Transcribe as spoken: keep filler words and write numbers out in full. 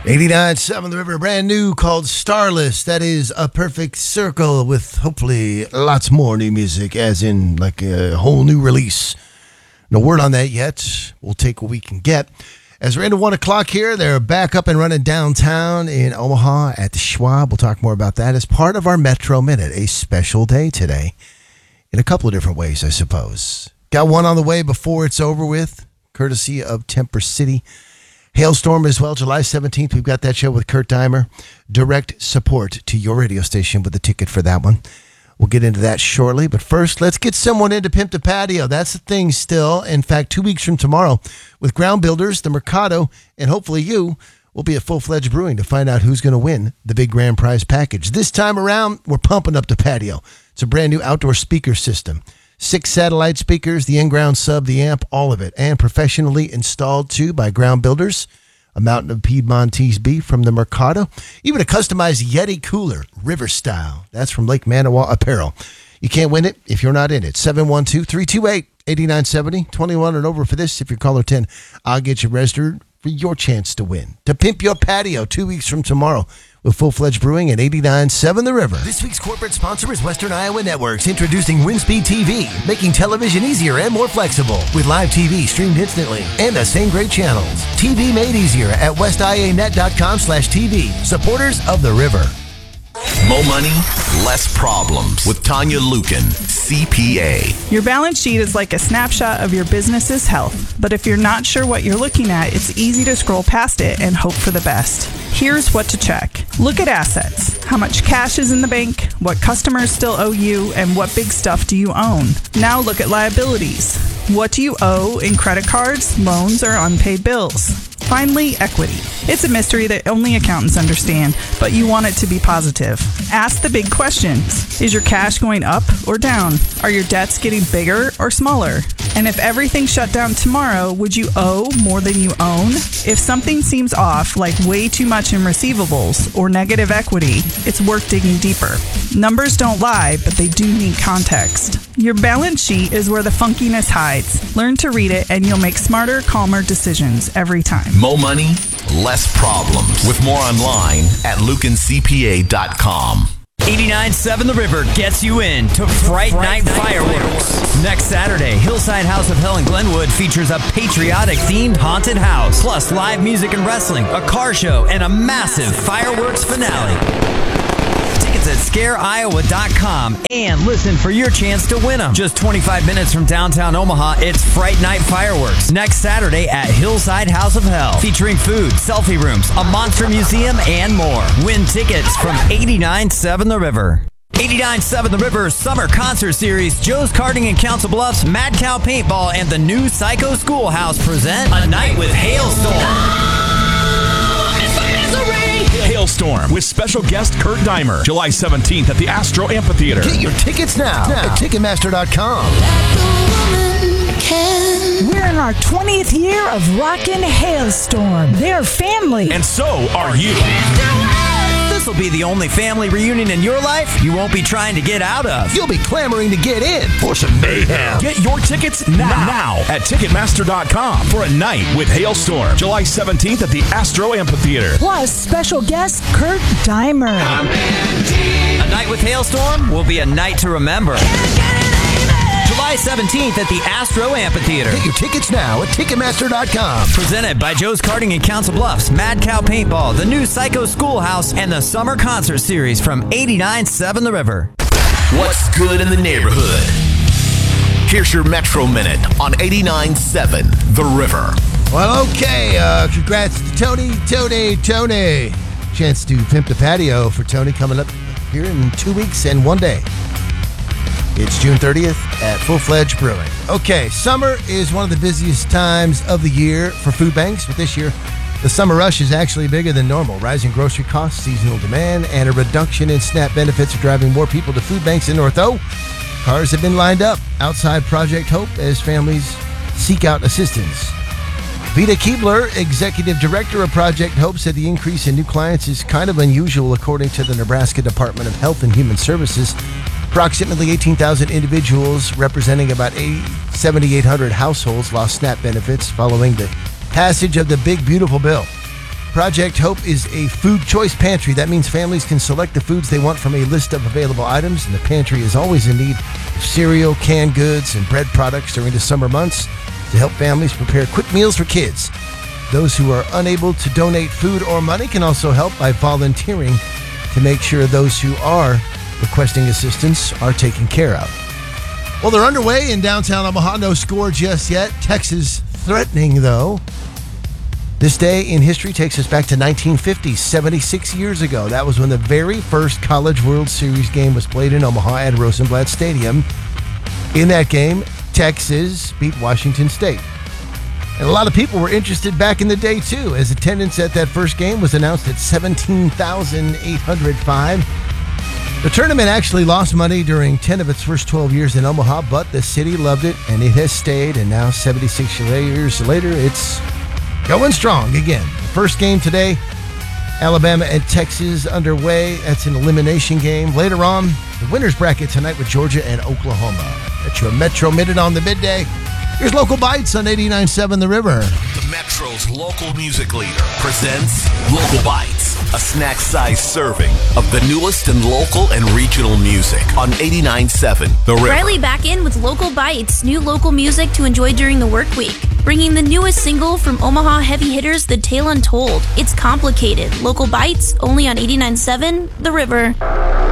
eighty-nine point seven The River, brand new, called Starless. That is a perfect circle with hopefully lots more new music, as in like a whole new release. No word on that yet. We'll take what we can get. As we're into one o'clock here, they're back up and running downtown in Omaha at the Schwab. We'll talk more about that as part of our Metro Minute, a special day today in a couple of different ways, I suppose. Got one on the way before it's over with, courtesy of Temper City. Hailstorm as well, July seventeenth. We've got that show with Kurt Deimer. Direct support to your radio station with a ticket for that one. We'll get into that shortly. But first, let's get someone in to pimp the patio. That's the thing still. In fact, two weeks from tomorrow, with Ground Builders, the Mercado, and hopefully you, we'll be at Full Fledged Brewing to find out who's going to win the big grand prize package. This time around, we're pumping up the patio. It's a brand new outdoor speaker system. Six satellite speakers, the in-ground sub, the amp, all of it. And professionally installed, too, by Ground Builders. A mountain of Piedmontese beef from the Mercado. Even a customized Yeti cooler, river style. That's from Lake Manawa Apparel. You can't win it if you're not in it. seven one two, three two eight, eight nine seven zero. twenty-one and over for this. If you're caller ten, I'll get you registered for your chance to win. To pimp your patio two weeks from tomorrow with Full Fledged Brewing at eighty-nine point seven The River. This week's corporate sponsor is Western Iowa Networks, introducing Windspeed T V, making television easier and more flexible with live T V streamed instantly and the same great channels. T V made easier at west i a net dot com slash T V. Supporters of The River. More money, less problems with Tanya Lukin, C P A. Your balance sheet is like a snapshot of your business's health, but if you're not sure what you're looking at, it's easy to scroll past it and hope for the best. Here's what to check. Look at assets. How much cash is in the bank? What customers still owe you? And what big stuff do you own? Now look at liabilities. What do you owe in credit cards, loans, or unpaid bills? Finally, equity. It's a mystery that only accountants understand, but you want it to be positive. Ask the big questions. Is your cash going up or down? Are your debts getting bigger or smaller? And if everything shut down tomorrow, would you owe more than you own? If something seems off, like way too much in receivables or negative equity, it's worth digging deeper. Numbers don't lie, but they do need context. Your balance sheet is where the funkiness hides. Learn to read it and you'll make smarter, calmer decisions every time. More money, less problems. With more online at lukin c p a dot com. eighty-nine point seven The River gets you in to Fright, Fright Night, Night Fireworks. Fireworks. Next Saturday, Hillside House of Hell in Glenwood features a patriotic-themed haunted house, plus live music and wrestling, a car show, and a massive fireworks finale. Tickets at scare iowa dot com and listen for your chance to win them. Just twenty-five minutes from downtown Omaha, it's Fright Night Fireworks. Next Saturday at Hillside House of Hell, featuring food, selfie rooms, a monster museum, and more. Win tickets from eighty-nine point seven The River. eighty-nine point seven The River Summer Concert Series, Joe's Karting in Council Bluffs, Mad Cow Paintball, and the new Psycho Schoolhouse present A Night with Hailstorm. Hailstorm with special guest Kurt Deimer, July seventeenth at the Astro Amphitheater. Get your tickets now, now. at ticketmaster dot com. We're in our twentieth year of Rockin' Hailstorm. They're family. And so are you. This will be the only family reunion in your life you won't be trying to get out of. You'll be clamoring to get in for some mayhem. Get your tickets now, now at ticketmaster dot com for A Night with Hailstorm, July seventeenth at the Astro Amphitheater. Plus, special guest Kurt Deimer. A Night with Hailstorm will be a night to remember. July seventeenth at the Astro Amphitheater. Get your tickets now at ticketmaster dot com. Presented by Joe's Karting in Council Bluffs, Mad Cow Paintball, the new Psycho Schoolhouse, and the Summer Concert Series from eighty-nine point seven The River. What's good in the neighborhood? Here's your Metro Minute on eighty-nine point seven The River. Well, okay. Uh, congrats to Tony, Tony, Tony. Chance to pimp the patio for Tony coming up here in two weeks and one day. It's June thirtieth at Full Fledged Brewing. Okay, summer is one of the busiest times of the year for food banks, but this year, the summer rush is actually bigger than normal. Rising grocery costs, seasonal demand, and a reduction in SNAP benefits are driving more people to food banks in North O. Cars have been lined up outside Project Hope as families seek out assistance. Vita Keebler, Executive Director of Project Hope, said the increase in new clients is kind of unusual according to the Nebraska Department of Health and Human Services. Approximately eighteen thousand individuals, representing about seven thousand eight hundred households, lost SNAP benefits following the passage of the Big Beautiful Bill. Project Hope is a food choice pantry. That means families can select the foods they want from a list of available items, and the pantry is always in need of cereal, canned goods, and bread products during the summer months to help families prepare quick meals for kids. Those who are unable to donate food or money can also help by volunteering to make sure those who are requesting assistance are taken care of. Well, they're underway in downtown Omaha. No score just yet. Texas threatening, though. This day in history takes us back to nineteen fifty, seventy-six years ago. That was when the very first College World Series game was played in Omaha at Rosenblatt Stadium. In that game, Texas beat Washington State. And a lot of people were interested back in the day, too, as attendance at that first game was announced at seventeen thousand eight hundred five. The tournament actually lost money during ten of its first twelve years in Omaha, but the city loved it, and it has stayed, and now seventy-six years later, it's going strong again. The first game today, Alabama and Texas underway. That's an elimination game. Later on, the winner's bracket tonight with Georgia and Oklahoma. That's your Metro Minute on the midday. Here's Local Bites on eighty-nine point seven The River. The Metro's local music leader presents Local Bites, a snack-sized serving of the newest in local and regional music on eighty-nine point seven The River. Riley back in with Local Bites, new local music to enjoy during the work week. Bringing the newest single from Omaha heavy hitters, The Tale Untold. It's Complicated. Local Bites, only on eighty-nine point seven The River.